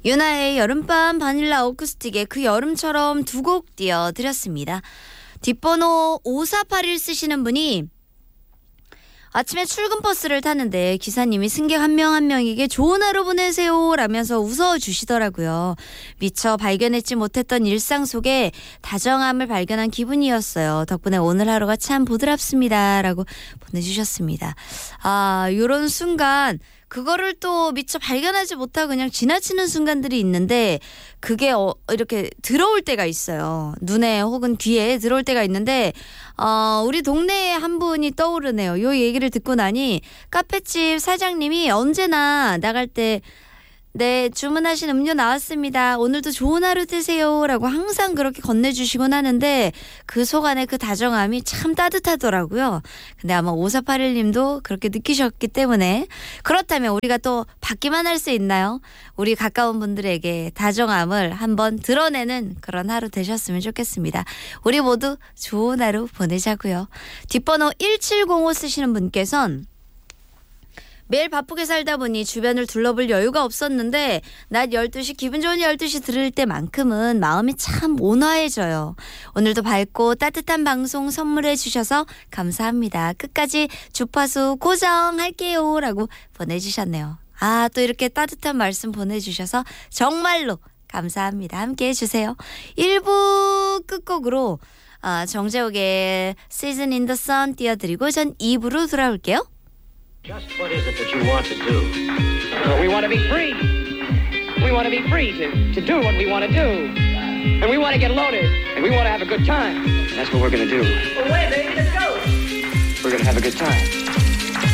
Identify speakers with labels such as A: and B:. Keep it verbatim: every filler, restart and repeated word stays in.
A: 유나의 여름밤 바닐라 어쿠스틱의 그 여름처럼 두 곡 띄워드렸습니다. 뒷번호 오사팔일 쓰시는 분이 아침에 출근 버스를 타는데 기사님이 승객 한 명 한 명에게 좋은 하루 보내세요 라면서 웃어주시더라고요. 미처 발견했지 못했던 일상 속에 다정함을 발견한 기분이었어요. 덕분에 오늘 하루가 참 보드랍습니다 라고 보내주셨습니다. 아, 요런 순간 그거를 또 미처 발견하지 못하고 그냥 지나치는 순간들이 있는데 그게 어, 이렇게 들어올 때가 있어요. 눈에 혹은 귀에 들어올 때가 있는데 어, 우리 동네에 한 분이 떠오르네요. 요 얘기를 듣고 나니 카페집 사장님이 언제나 나갈 때 네, 주문하신 음료 나왔습니다. 오늘도 좋은 하루 되세요 라고 항상 그렇게 건네주시곤 하는데 그 속 안에 그 다정함이 참 따뜻하더라고요. 근데 아마 오사팔일 님도 그렇게 느끼셨기 때문에 그렇다면 우리가 또 받기만 할 수 있나요? 우리 가까운 분들에게 다정함을 한번 드러내는 그런 하루 되셨으면 좋겠습니다. 우리 모두 좋은 하루 보내자고요. 뒷번호 일칠공오 쓰시는 분께서는 매일 바쁘게 살다 보니 주변을 둘러볼 여유가 없었는데 낮 열두 시 기분 좋은 열두 시 들을 때만큼은 마음이 참 온화해져요. 오늘도 밝고 따뜻한 방송 선물해 주셔서 감사합니다. 끝까지 주파수 고정할게요 라고 보내주셨네요. 아, 또 이렇게 따뜻한 말씀 보내주셔서 정말로 감사합니다. 함께 해주세요. 일 부 끝곡으로 아, 정재욱의 Season in the Sun 띄워드리고 전 이 부로 돌아올게요.
B: Just what is it that you want to do? Well, we want to be free. We want to be free to, to do what we want to do. And we want to get loaded. And we want to have a good time. And that's what we're going to do.
C: Well, wait, baby, let's go.
B: We're going to have a good time.